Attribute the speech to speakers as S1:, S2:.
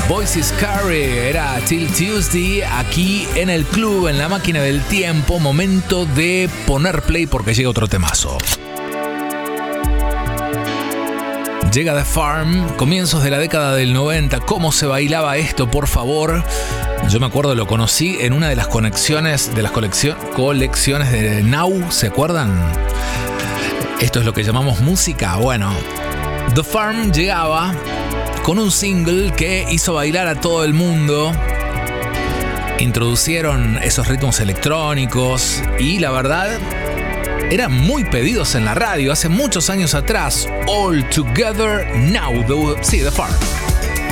S1: Voice is Scary, era Till Tuesday, aquí en el club, en la máquina del tiempo. Momento de poner play porque llega otro temazo. Llega The Farm, comienzos de la década del 90. ¿Cómo se bailaba esto, por favor? Yo me acuerdo, lo conocí en una de las conexiones de las colecciones de Now, ¿se acuerdan? Esto es lo que llamamos música. Bueno, The Farm llegaba con un single que hizo bailar a todo el mundo. Introducieron esos ritmos electrónicos y la verdad eran muy pedidos en la radio hace muchos años atrás. All Together Now, The Farm.